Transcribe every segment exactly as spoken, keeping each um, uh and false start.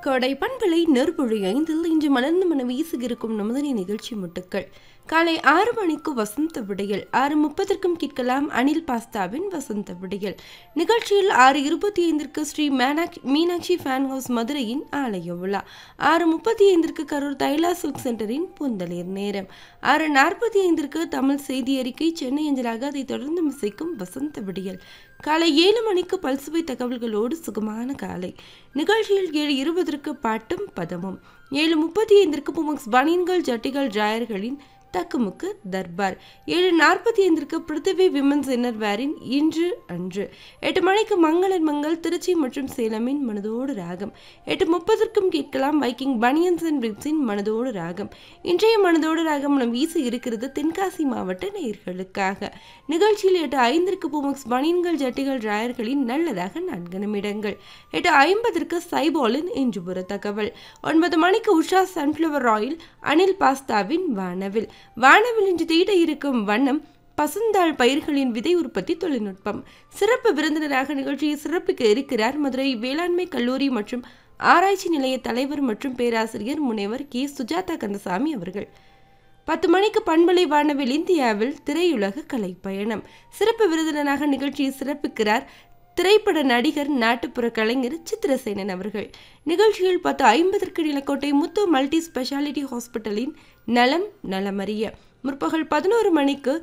கோடை பண்பலை நெற்பொழி ஐந்தில் இன்று மலர்ந்து மன வீசுகிருக்கும் நமதனி நிகழ்ச்சி முட்டுக்கள். காலை ஆறு மணிக்கு வசந்த விடையல், ஆறு முப்பதற்கும் கேட்கலாம் அனில் பாஸ்தாவின் வசந்த விடையல். நிகழ்ச்சியில் ஆறு இருபத்தி ஐந்திற்கு ஸ்ரீ மேனாக் மீனாட்சி ஃபேன் ஹவுஸ் மதுரையின் ஆலய விழா. ஆறு முப்பத்தி ஐந்திற்கு கரூர் தைலா சில்க் சென்டரின் பூந்தளிர் நேரம். ஆறு நாற்பத்தி ஐந்திற்கு தமிழ் செய்தி அறிக்கை சென்னை அஞ்சலாக, அதை தொடர்ந்து மிசைக்கும் வசந்த விடையல். காலை ஏழு மணிக்கு பல்சுவை தகவல்களோடு சுகமான காலை. நிகழ்ச்சியில் ஏழு இருபதற்கு பாட்டும் பதமும். ஏழு முப்பத்தி ஐந்திற்கு புமக்ஸ் பனியன்கள் ஜட்டிகள் டிராயர்களின் தக்குமுக்கு தர்பார். ஏழு நாற்பத்தி ஐந்திற்கு பிருத்திவி விமன்ஸ் இன்னர்வேரின் இன்று அன்று. எட்டு மணிக்கு மங்களன் மங்கள் திருச்சி மற்றும் சேலமின் மனதோடு ராகம். எட்டு முப்பதற்கும் கேட்கலாம் வைக்கிங் பனியன்ஸ் அண்ட் பிரிப்ஸின் மனதோடு ராகம். இன்றைய மனதோடு ராகம் நம் வீசி இருக்கிறது தென்காசி மாவட்ட நேயர்களுக்காக. நிகழ்ச்சியில் எட்டு ஐந்திற்கு புமக்ஸ் பனியன்கள் ஜட்டிகள் டிராயர்களின் நல்லதாக நான்கு நிமிடங்கள். எட்டு ஐம்பதற்கு சைபாலின் இன்று ஒரு தகவல். ஒன்பது மணிக்கு உஷா சன்ஃப்ளவர் ஆயில் அனில் பாஸ்தாவின் வானவில். வானவில் இன்று தீட்ட இருக்கும் வண்ணம் பசுந்தாள் பயிர்களின் விதை உற்பத்தி தொழில்நுட்பம். சிறப்பு விருந்தினராக நிகழ்ச்சியை சிறப்பிக்க இருக்கிறார் மதுரை வேளாண்மை கல்லூரி மற்றும் ஆராய்ச்சி நிலைய தலைவர் மற்றும் பேராசிரியர் முனைவர் கே சுஜாதா கந்தசாமி அவர்கள். பத்து மணிக்கு பண்பலை வானவில் இந்தியாவில் திரையுலக கலை பயணம். சிறப்பு விருந்தினராக நிகழ்ச்சியை சிறப்பிக்கிறார் திரைப்பட நடிகர் நாட்டுப்புற கலைஞர் சித்திரசேனன் அவர்கள். நிகழ்ச்சியில் பத்து ஐம்பதற்கு நிலக்கோட்டை முத்து மல்டி ஸ்பெஷாலிட்டி ஹாஸ்பிட்டலின் நலம் நலமறிய. முற்பகல் பதினோரு மணிக்கு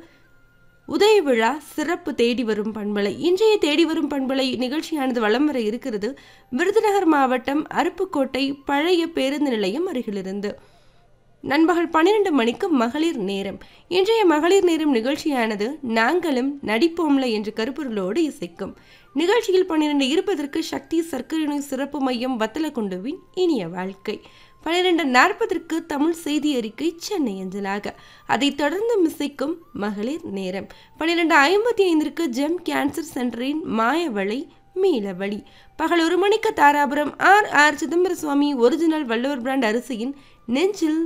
உதய விழா சிறப்பு தேடி வரும் பண்பலை. இன்றைய தேடி வரும் பண்பலை நிகழ்ச்சியானது வலம் வர இருக்கிறது விருதுநகர் மாவட்டம் அருப்புக்கோட்டை பழைய பேருந்து நிலையம் அருகிலிருந்து. நண்பகல் பன்னிரண்டு மணிக்கு மகளிர் நேரம். இன்றைய மகளிர் நேரம் நிகழ்ச்சியானது நாங்களும் நடிப்போம்ல என்ற கருப்பொருளோடு இசைக்கும். நிகழ்ச்சியில் பன்னிரண்டு இருப்பதற்கு சக்தி சர்க்கரை நோய் சிறப்பு மையம் வத்தலக்குண்டுவின் இனிய வாழ்க்கை. பன்னிரண்டு நாற்பதற்கு தமிழ் செய்தி அறிக்கை சென்னை அஞ்சலாக, அதை தொடர்ந்து மிசைக்கும் மகளிர் நேரம். பன்னிரண்டு ஐம்பத்தி ஐந்திற்கு ஜெம் கேன்சர் சென்டரின் மாயவளை மீளவழி. பகல் ஒரு மணிக்கு தாராபுரம் ஆர் ஆர் சிதம்பர சுவாமி ஒரிஜினல் வள்ளுவர் பிராண்ட் அரிசியின் நெஞ்சில்